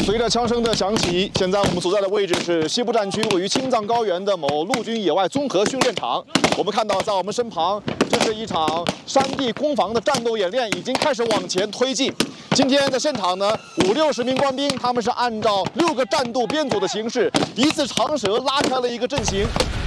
随着枪声的响起，现在我们所在的位置是西部战区位于青藏高原的某陆军野外综合训练场。我们看到，在我们身旁，这是一场山地攻防的战斗演练，已经开始往前推进。今天在现场呢，50-60名官兵，他们是按照6个战斗编组的形式，一字长蛇拉开了一个阵型。